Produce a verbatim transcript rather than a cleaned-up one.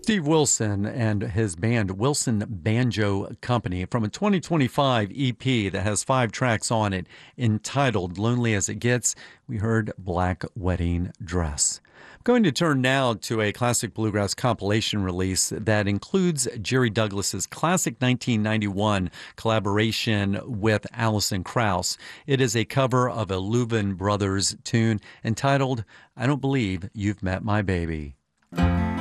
Steve Wilson and his band Wilson Banjo Company from a twenty twenty-five E P that has five tracks on it entitled Lonely as It Gets. We heard Black Wedding Dress. I'm going to turn now to a classic bluegrass compilation release that includes Jerry Douglas's classic nineteen ninety-one collaboration with Alison Krauss. It is a cover of a Louvin Brothers tune entitled I Don't Believe You've Met My Baby.